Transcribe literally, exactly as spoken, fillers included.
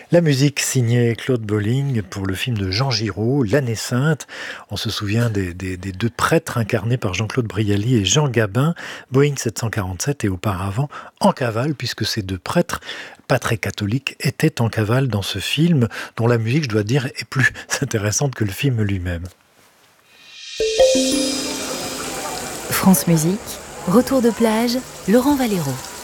La musique signée Claude Bolling pour le film de Jean Giraud, L'Année Sainte. On se souvient des, des- des deux prêtres incarnés par Jean-Claude Brialy et Jean Gabin, Boeing sept cent quarante-sept et auparavant en cavale, puisque ces deux prêtres, pas très catholiques, étaient en cavale dans ce film, dont la musique, je dois dire, est plus intéressante que le film lui-même. France Musique, retour de plage, Laurent Valero.